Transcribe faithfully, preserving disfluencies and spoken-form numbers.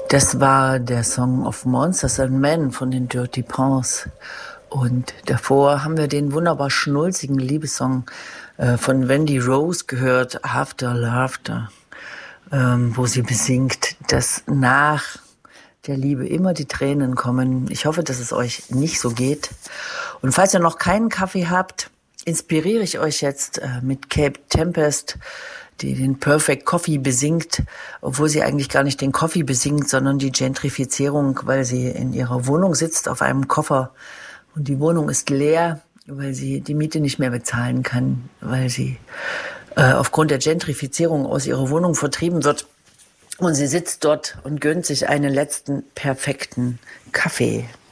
Das war der Song of Monsters and Men von den Dirty Paws. Und davor haben wir den wunderbar schnulzigen Liebessong äh, von Wendy Rose gehört, After Laughter, ähm, wo sie besingt, dass nach der Liebe immer die Tränen kommen. Ich hoffe, dass es euch nicht so geht. Und falls ihr noch keinen Kaffee habt, inspiriere ich euch jetzt äh, mit Cape Tempest, die den Perfect Coffee besingt, obwohl sie eigentlich gar nicht den Coffee besingt, sondern die Gentrifizierung, weil sie in ihrer Wohnung sitzt auf einem Koffer und die Wohnung ist leer, weil sie die Miete nicht mehr bezahlen kann, weil sie äh, aufgrund der Gentrifizierung aus ihrer Wohnung vertrieben wird. Und sie sitzt dort und gönnt sich einen letzten perfekten Kaffee.